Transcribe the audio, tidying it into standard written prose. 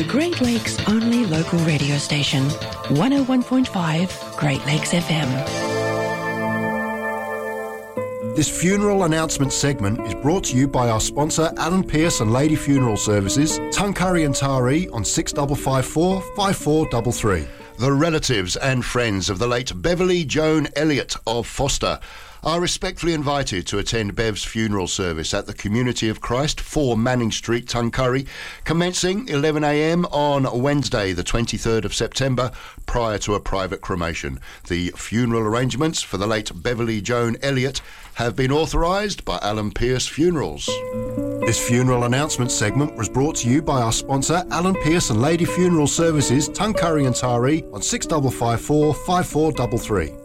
the Great Lakes' only local radio station, 101.5 Great Lakes FM. This funeral announcement segment is brought to you by our sponsor Alan Pearce and Lady Funeral Services, Tuncurry and Taree on 6554 5433. The relatives and friends of the late Beverly Joan Elliott of Foster are respectfully invited to attend Bev's funeral service at the Community of Christ, 4 Manning Street, Tuncurry, commencing 11 a.m. on Wednesday, the 23rd of September, prior to a private cremation. The funeral arrangements for the late Beverly Joan Elliott have been authorised by Alan Pearce Funerals. This funeral announcement segment was brought to you by our sponsor Alan Pearce and Lady Funeral Services, Tuncurry and Taree on 6554 5433.